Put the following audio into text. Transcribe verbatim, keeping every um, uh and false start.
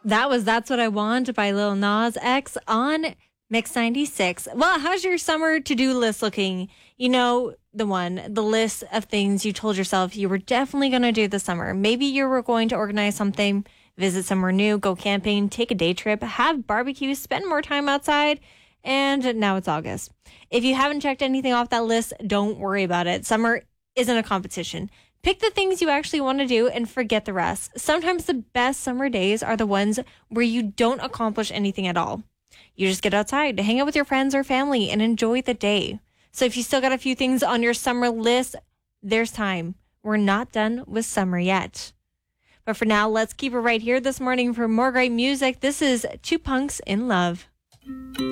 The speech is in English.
That was That's What I Want by Lil Nas X on Mix ninety-six. Well, how's your summer to-do list looking? You know, the one, the list of things you told yourself you were definitely going to do this summer. Maybe you were going to organize something, visit somewhere new, go camping, take a day trip, have barbecue, spend more time outside, and now it's August. If you haven't checked anything off that list, don't worry about it. Summer isn't a competition. Pick the things you actually want to do and forget the rest. Sometimes the best summer days are the ones where you don't accomplish anything at all. You just get outside to hang out with your friends or family and enjoy the day. So if you still got a few things on your summer list, there's time. We're not done with summer yet. But for now, let's keep it right here this morning for more great music. This is Two Punks in Love.